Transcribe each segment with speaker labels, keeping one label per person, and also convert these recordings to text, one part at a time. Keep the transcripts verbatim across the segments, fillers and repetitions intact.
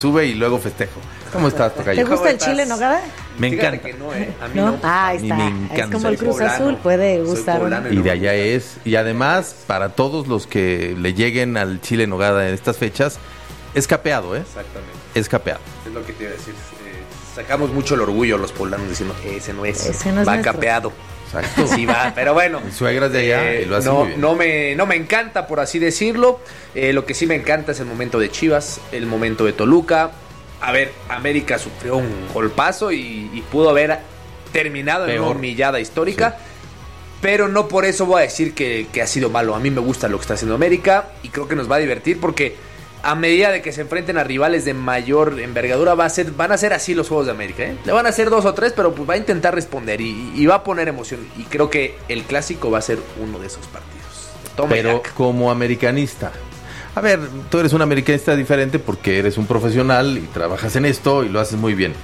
Speaker 1: sube y luego festejo. ¿Cómo estás, tocayo?
Speaker 2: ¿Te gusta el chile en nogada?
Speaker 1: Me
Speaker 3: Fíjate
Speaker 1: encanta.
Speaker 3: que no, ¿eh? A mí
Speaker 2: ¿No?
Speaker 3: no.
Speaker 2: Ah, ahí
Speaker 1: A mí
Speaker 2: está.
Speaker 1: me encanta.
Speaker 2: Es como
Speaker 1: Soy
Speaker 2: el Cruz
Speaker 3: poblano.
Speaker 2: Azul, puede
Speaker 3: Soy
Speaker 2: gustar.
Speaker 3: poblano.
Speaker 1: Y de allá es. Y además, para todos los que le lleguen al chile en nogada en estas fechas, es capeado, ¿eh?
Speaker 3: Exactamente.
Speaker 1: Es capeado.
Speaker 3: Es lo que te iba a decir. Eh, sacamos mucho el orgullo los poblanos diciendo, ese no es.
Speaker 2: Ese no es
Speaker 3: va
Speaker 2: nuestro.
Speaker 3: capeado.
Speaker 1: Exacto.
Speaker 3: Sí va, pero bueno.
Speaker 1: Mi suegra es de allá
Speaker 3: eh,
Speaker 1: y lo hace
Speaker 3: no,
Speaker 1: muy bien.
Speaker 3: no, me, no me encanta, por así decirlo. Eh, lo que sí me encanta es el momento de Chivas, el momento de Toluca. A ver, América sufrió un golpazo y, y pudo haber terminado en
Speaker 1: Peor.
Speaker 3: una humillada histórica. Sí. Pero no por eso voy a decir que, que ha sido malo. A mí me gusta lo que está haciendo América y creo que nos va a divertir porque a medida de que se enfrenten a rivales de mayor envergadura va a ser, van a ser así los juegos de América, ¿eh? Le van a hacer dos o tres, pero pues va a intentar responder y, y va a poner emoción. Y creo que el clásico va a ser uno de esos partidos. Toma
Speaker 1: Pero como americanista, a ver, tú eres un americanista diferente porque eres un profesional y trabajas en esto y lo haces muy bien.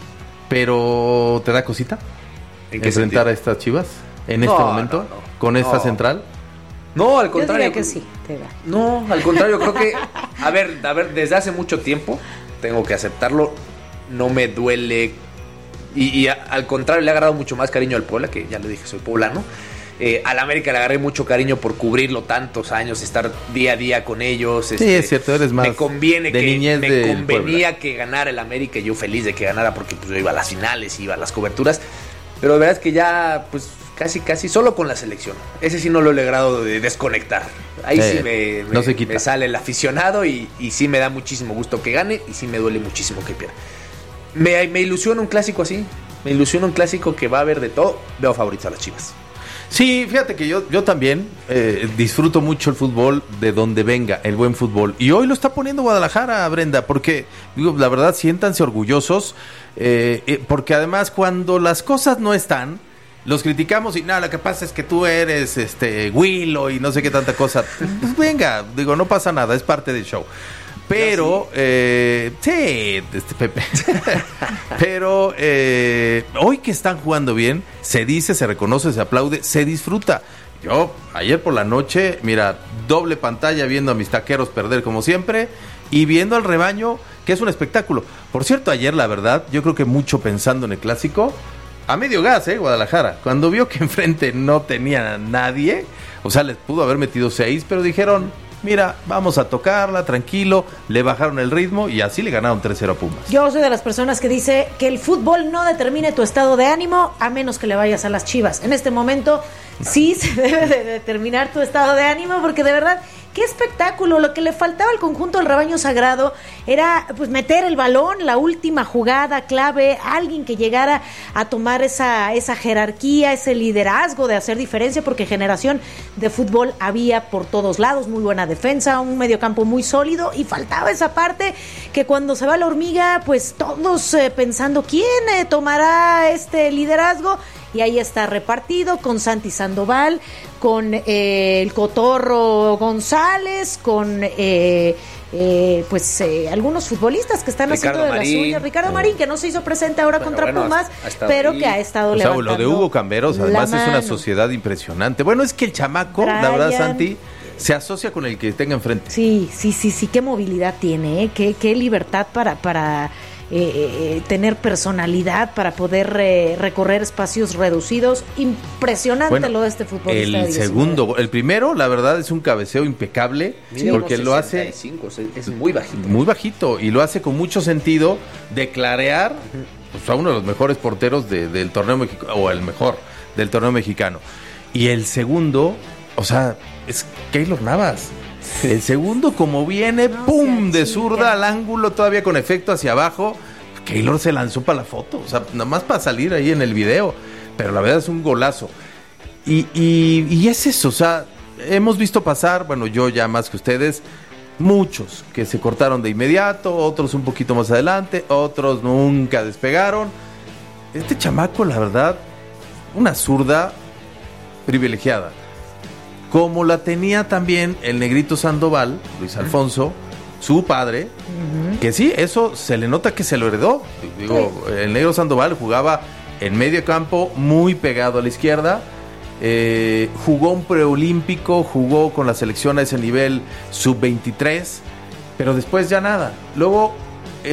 Speaker 1: Pero ¿te da cosita
Speaker 3: ¿En qué
Speaker 1: enfrentar
Speaker 3: sentido?
Speaker 1: a estas Chivas en
Speaker 3: No,
Speaker 1: este momento
Speaker 3: no, no.
Speaker 1: con esta
Speaker 3: No.
Speaker 1: central?
Speaker 3: No, al
Speaker 2: Yo
Speaker 3: contrario.
Speaker 2: diría que sí, te va.
Speaker 3: No, al contrario, creo que, a ver, a ver, desde hace mucho tiempo, tengo que aceptarlo, no me duele, y, y a, al contrario, le ha agarrado mucho más cariño al Puebla, que ya le dije, soy poblano. Eh, al América le agarré mucho cariño por cubrirlo tantos años, estar día a día con ellos.
Speaker 1: Sí,
Speaker 3: este,
Speaker 1: es cierto, eres más
Speaker 3: me conviene
Speaker 1: de
Speaker 3: que
Speaker 1: niñez
Speaker 3: me
Speaker 1: del
Speaker 3: convenía
Speaker 1: Puebla.
Speaker 3: que ganara el América, y yo feliz de que ganara porque pues yo iba a las finales, iba a las coberturas, pero la verdad es que ya pues casi casi solo con la selección. Ese sí no lo he logrado de desconectar. Ahí
Speaker 1: Eh,
Speaker 3: sí me,
Speaker 1: no
Speaker 3: me-
Speaker 1: se quita.
Speaker 3: me sale el aficionado y, y sí me da muchísimo gusto que gane y sí me duele muchísimo que pierda. Me, me ilusiona un clásico así. Me ilusiona un clásico que va a haber de todo. Veo favoritos a las Chivas.
Speaker 1: Sí, fíjate que yo, yo también eh, disfruto mucho el fútbol de donde venga, el buen fútbol. Y hoy lo está poniendo Guadalajara, Brenda, porque, digo, la verdad, siéntanse orgullosos, eh, eh, porque además cuando las cosas no están, los criticamos y nada, lo que pasa es que tú eres este Willow y no sé qué tanta cosa. Pues venga, digo, no pasa nada, es parte del show. Pero, eh, sí, este Pepe. Pero eh, hoy que están jugando bien, se dice, se reconoce, se aplaude, se disfruta. Yo, ayer por la noche, mira, doble pantalla viendo a mis taqueros perder como siempre y viendo al rebaño, que es un espectáculo. Por cierto, ayer, la verdad, yo creo que mucho pensando en el clásico, a medio gas, ¿eh? Guadalajara. Cuando vio que enfrente no tenía a nadie, o sea, les pudo haber metido seis, pero dijeron, mira, vamos a tocarla, tranquilo, le bajaron el ritmo y así le ganaron tres cero a Pumas.
Speaker 2: Yo soy de las personas que dice que el fútbol no determine tu estado de ánimo a menos que le vayas a las Chivas. En este momento sí se debe de determinar tu estado de ánimo porque de verdad, qué espectáculo. Lo que le faltaba al conjunto del rebaño sagrado era pues meter el balón, la última jugada clave, alguien que llegara a tomar esa, esa jerarquía, ese liderazgo de hacer diferencia, porque generación de fútbol había por todos lados, muy buena defensa, un mediocampo muy sólido y faltaba esa parte que cuando se va la hormiga, pues todos eh, pensando quién eh, tomará este liderazgo. Y ahí está repartido con Santi Sandoval, con eh, el Cotorro González, con eh, eh, pues eh, algunos futbolistas que están
Speaker 3: Ricardo
Speaker 2: haciendo de
Speaker 3: Marín.
Speaker 2: las suyas. Ricardo Marín, que no se hizo presente ahora
Speaker 3: Bueno,
Speaker 2: contra
Speaker 3: bueno,
Speaker 2: Pumas,
Speaker 3: ha estado
Speaker 2: pero
Speaker 3: ahí.
Speaker 2: que ha estado
Speaker 1: O sea,
Speaker 2: levantando
Speaker 1: lo de Hugo Camberos,
Speaker 2: la
Speaker 1: además es una
Speaker 2: mano.
Speaker 1: sociedad impresionante. Bueno, es que el chamaco, la verdad,
Speaker 2: Brian.
Speaker 1: Santi, se asocia con el que tenga enfrente.
Speaker 2: Sí, sí, sí, sí, qué movilidad tiene, ¿eh? qué, qué libertad para, para eh, eh, tener personalidad, para poder eh, recorrer espacios reducidos. Impresionante
Speaker 1: Bueno,
Speaker 2: lo de este futbolista.
Speaker 1: el
Speaker 2: de diecinueve.
Speaker 1: segundo, el primero, la verdad, es un cabeceo impecable,
Speaker 3: Mide
Speaker 1: porque
Speaker 3: unos
Speaker 1: lo hace
Speaker 3: sesenta y cinco, es, es muy bajito.
Speaker 1: muy bajito y lo hace con mucho sentido de clarear pues, a uno de los mejores porteros de- del torneo mexicano, o el mejor del torneo mexicano. Y el segundo, o sea, es Keylor Navas. El segundo, como viene,
Speaker 2: No,
Speaker 1: ¡pum!
Speaker 2: se
Speaker 1: De
Speaker 2: achilla.
Speaker 1: zurda al ángulo, todavía con efecto hacia abajo. Keylor se lanzó para la foto, o sea, nada más para salir ahí en el video. Pero la verdad es un golazo. Y, y, y es eso, o sea, hemos visto pasar, bueno, yo ya más que ustedes, muchos que se cortaron de inmediato, otros un poquito más adelante, otros nunca despegaron. Este chamaco, la verdad, una zurda privilegiada. Como la tenía también el negrito Sandoval, Luis Alfonso, su padre, uh-huh. que sí, eso se le nota que se lo heredó. Digo, sí. El negro Sandoval jugaba en medio campo, muy pegado a la izquierda. Eh, jugó un preolímpico, jugó con la selección a ese nivel sub veintitrés, pero después ya nada. Luego